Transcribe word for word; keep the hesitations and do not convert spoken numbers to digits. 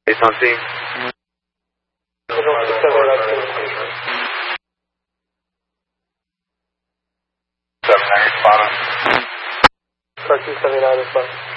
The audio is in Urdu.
Based on team. Seven nine, bottom. Turkey seven nine,